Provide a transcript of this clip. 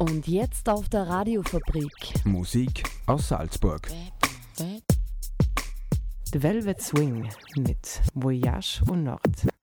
Und jetzt auf der Radiofabrik. Musik aus Salzburg. The Velvet Swing mit Voyage au Nord.